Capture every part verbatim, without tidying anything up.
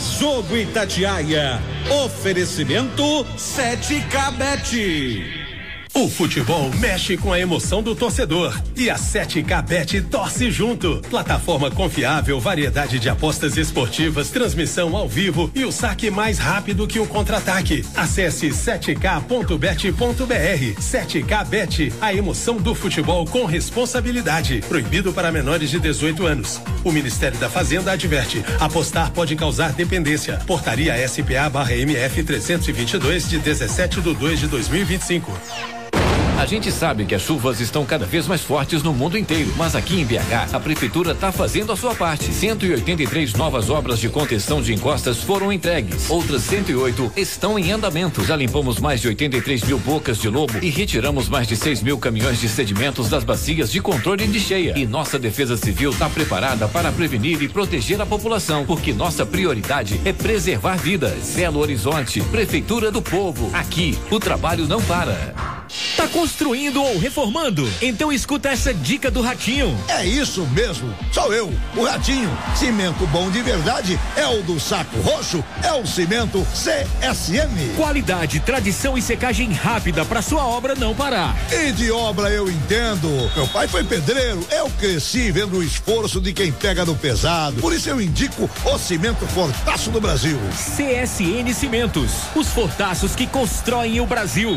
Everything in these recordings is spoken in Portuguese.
Jogo Itatiaia. Oferecimento sete K Bet. O futebol mexe com a emoção do torcedor e a sete K Bet torce junto. Plataforma confiável, variedade de apostas esportivas, transmissão ao vivo e o saque mais rápido que o contra-ataque. Acesse sete k ponto bet ponto b r. sete K Bet, a emoção do futebol com responsabilidade. Proibido para menores de dezoito anos. O Ministério da Fazenda adverte: apostar pode causar dependência. Portaria S P A barra M F trezentos e vinte e dois de dezessete de dois de dois mil e vinte e cinco. A gente sabe que as chuvas estão cada vez mais fortes no mundo inteiro, mas aqui em B H a prefeitura está fazendo a sua parte. cento e oitenta e três novas obras de contenção de encostas foram entregues. Outras cento e oito estão em andamento. Já limpamos mais de oitenta e três mil bocas de lobo e retiramos mais de seis mil caminhões de sedimentos das bacias de controle de cheia. E nossa Defesa Civil está preparada para prevenir e proteger a população, porque nossa prioridade é preservar vidas. Belo Horizonte, Prefeitura do Povo. Aqui o trabalho não para. Tá construindo ou reformando? Então escuta essa dica do Ratinho. É isso mesmo, sou eu, o Ratinho. Cimento bom de verdade é o do Saco Roxo, é o cimento C S M. Qualidade, tradição e secagem rápida para sua obra não parar. E de obra eu entendo. Meu pai foi pedreiro, eu cresci vendo o esforço de quem pega no pesado. Por isso eu indico o cimento Fortaço do Brasil. C S N Cimentos, os fortaços que constroem o Brasil.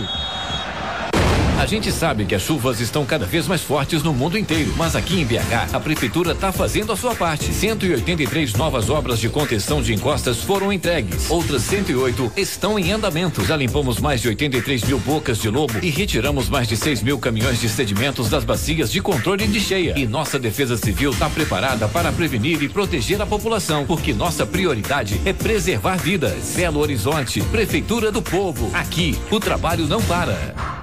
A gente sabe que as chuvas estão cada vez mais fortes no mundo inteiro, mas aqui em B H a prefeitura está fazendo a sua parte. cento e oitenta e três novas obras de contenção de encostas foram entregues. Outras cento e oito estão em andamento. Já limpamos mais de oitenta e três mil bocas de lobo e retiramos mais de seis mil caminhões de sedimentos das bacias de controle de cheia. E nossa Defesa Civil está preparada para prevenir e proteger a população, porque nossa prioridade é preservar vidas. Belo Horizonte, Prefeitura do Povo. Aqui o trabalho não para.